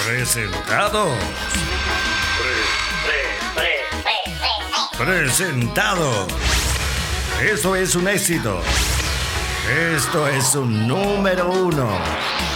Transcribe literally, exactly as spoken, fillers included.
Presentados. Pre, pre, pre, pre, pre. Presentados. Eso es un éxito. Esto es un número uno.